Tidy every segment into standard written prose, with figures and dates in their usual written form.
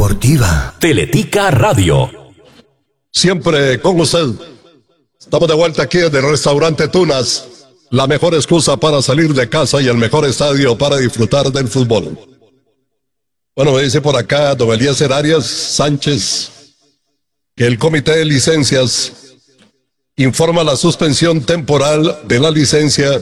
deportiva. Teletica Radio. Siempre con usted. Estamos de vuelta aquí desde el restaurante Tunas. La mejor excusa para salir de casa y el mejor estadio para disfrutar del fútbol. Bueno, me dice por acá don Eliezer Arias Sánchez que el comité de licencias informa la suspensión temporal de la licencia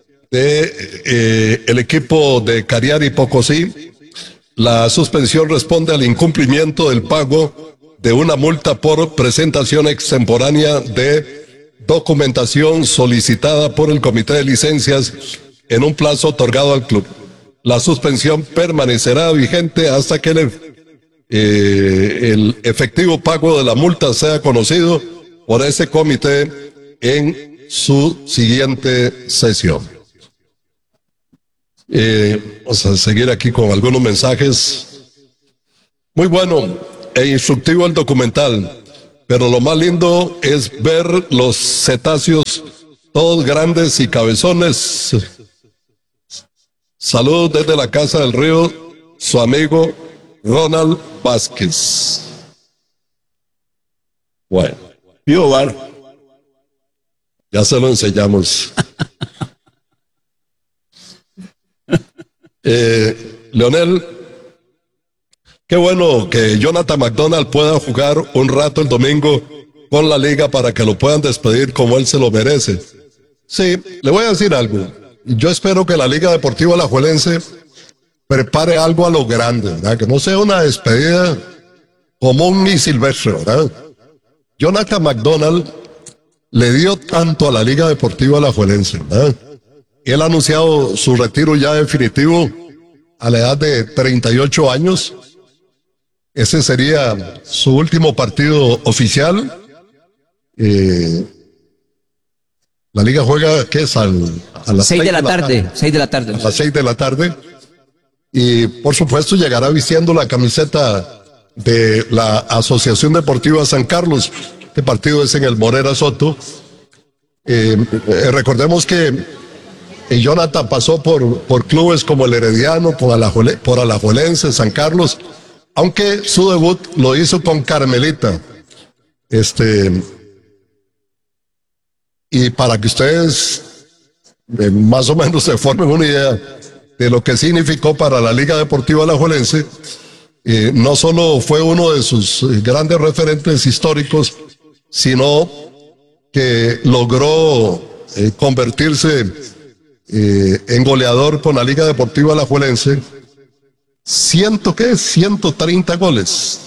de el equipo de Cariari Pocosí. La suspensión responde al incumplimiento del pago de una multa por presentación extemporánea de documentación solicitada por el comité de licencias en un plazo otorgado al club. La suspensión permanecerá vigente hasta que el efectivo pago de la multa sea conocido por ese comité en su siguiente sesión. Vamos a seguir aquí con algunos mensajes. Muy bueno e instructivo el documental, pero lo más lindo es ver los cetáceos todos grandes y cabezones. Saludos desde la Casa del Río, su amigo Ronald Vázquez. Bueno, ya se lo enseñamos. Leonel, qué bueno que Jonathan McDonald pueda jugar un rato el domingo con la liga para que lo puedan despedir como él se lo merece. Sí, le voy a decir algo. Yo espero que la Liga Deportiva Alajuelense prepare algo a lo grande, ¿verdad? Que no sea una despedida común y silvestre, ¿verdad? Jonathan McDonald le dio tanto a la Liga Deportiva Alajuelense, ¿verdad? Él ha anunciado su retiro ya definitivo a la edad de 38 años. Ese sería su último partido oficial. La liga juega, ¿qué es? A las 6 de la tarde. 6 de la tarde. A las 6 de la tarde. Y por supuesto llegará vistiendo la camiseta de la Asociación Deportiva San Carlos. Este partido es en el Morera Soto. Recordemos que Jonathan pasó por clubes como el Herediano, por Alajuelense, San Carlos, aunque su debut lo hizo con Carmelita. Y para que ustedes más o menos se formen una idea de lo que significó para la Liga Deportiva Alajuelense, no solo fue uno de sus grandes referentes históricos, sino que logró convertirse en goleador con la Liga Deportiva Alajuelense. 130 goles.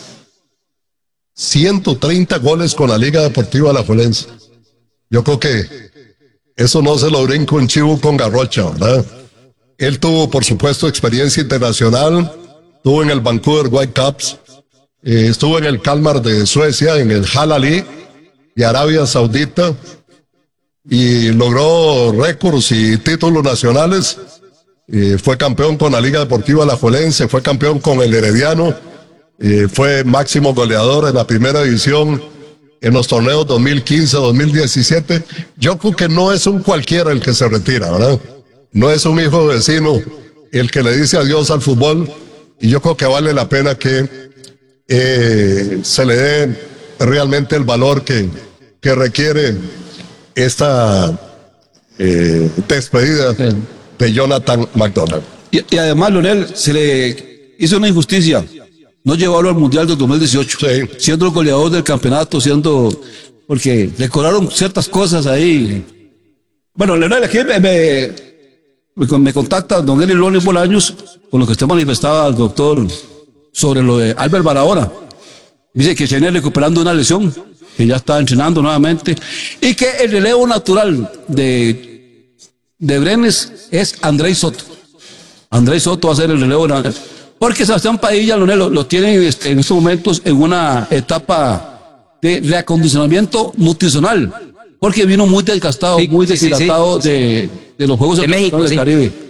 130 goles con la Liga Deportiva Alajuelense. Yo creo que eso no se lo brinca un chivo con garrocha, ¿verdad? Él tuvo, por supuesto, experiencia internacional, estuvo en el Vancouver Whitecaps, estuvo en el Kalmar de Suecia, en el Al-Ahly de Arabia Saudita, y logró récords y títulos nacionales. Fue campeón con la Liga Deportiva Alajuelense, fue campeón con el Herediano, fue máximo goleador en la primera división en los torneos 2015, 2017. Yo creo que no es un cualquiera el que se retira, ¿verdad? No es un hijo vecino el que le dice adiós al fútbol, y yo creo que vale la pena que se le dé realmente el valor que requiere esta despedida de Jonathan McDonald. Y además, Leonel, se le hizo una injusticia. No llevarlo al Mundial del 2018, sí, siendo el goleador del campeonato, porque le cobraron ciertas cosas ahí. Bueno, Leonel, aquí me contacta don Eli López Bolaños con lo que usted manifestaba al doctor sobre lo de Albert Barahona. Dice que se viene recuperando una lesión, que ya está entrenando nuevamente, y que el relevo natural de Brenes es Andrés Soto. Andrés Soto va a ser el relevo, porque Sebastián Padilla lo tiene en estos momentos en una etapa de reacondicionamiento nutricional, porque vino muy desgastado, sí, muy deshidratado, sí, de los Juegos de México, del Caribe.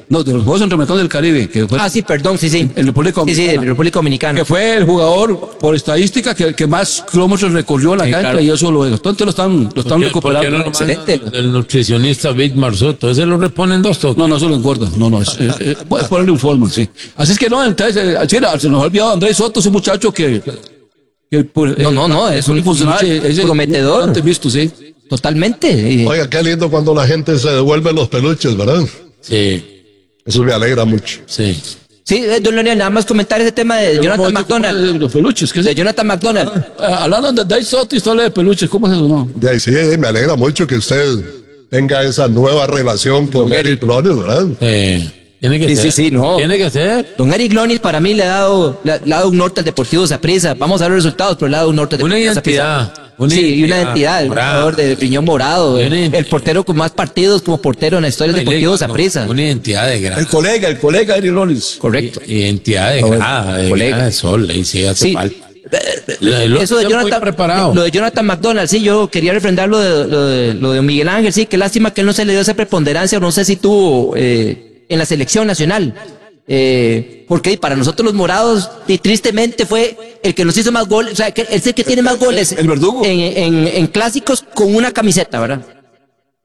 No, de los Juegos Centroamericanos del Caribe. Que fue Sí, perdón, sí. En República Dominicana. Sí, en República Dominicana. Que fue el jugador, por estadística, que más kilómetros recorrió la cancha, claro. Y eso lo están recuperando. Excelente. El nutricionista Vic Marsoto, ¿ese lo repone en 2 toques? No, eso lo engorda. No, puedes ponerle un forma, sí. Así es que no, entonces, se nos ha olvidado Andrés Soto, ese muchacho que no, es un funcionario prometedor. Visto, sí. Totalmente. Oiga, qué lindo cuando la gente se devuelve los peluches, ¿verdad? Sí. Eso me alegra mucho. Sí. Sí, don Leonel, nada más comentar ese tema de Jonathan McDonald. Los peluches, ¿qué es? De Jonathan McDonald. Hablando de Andrés Soto y historia de peluches, ¿cómo es eso, no? De ahí sí, me alegra mucho que usted tenga esa nueva relación con Eric Lones, ¿verdad? Tiene que ser. Sí, no. Tiene que ser. Don Eric Lonis para mí le ha dado un norte al Deportivo Saprissa. Vamos a ver los resultados, pero le ha dado un norte al Deportivo Saprissa. Y una identidad. El jugador de Riñón Morado. El portero con más partidos como portero en la historia del Deportivo Saprissa. Una identidad de grada. El colega Eric Lonis. Correcto. Identidad de grada. Colega de sol. Ahí sí hace falta. Eso de Jonathan, lo de Jonathan McDonald, sí, yo quería refrendar lo de Miguel Ángel, sí, qué lástima que él no se le dio esa preponderancia, o no sé si tuvo en la selección nacional, porque para nosotros los morados, y tristemente fue el que nos hizo más goles, o sea, es el que tiene más goles el verdugo en clásicos con una camiseta, ¿verdad?